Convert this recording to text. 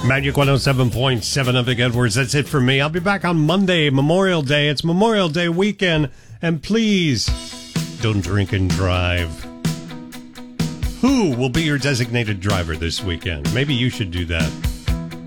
Magic 107.7 of Big Edwards. That's it for me. I'll be back on Monday, Memorial Day. It's Memorial Day weekend. And please, don't drink and drive. Who will be your designated driver this weekend? Maybe you should do that.